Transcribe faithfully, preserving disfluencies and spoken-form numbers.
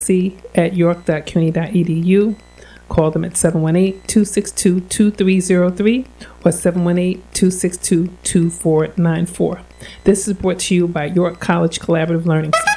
c at york dot cuny dot e d u. Call them at seven one eight, two six two, two three zero three or seven one eight, two six two, two four nine four. This is brought to you by York College Collaborative Learning Center.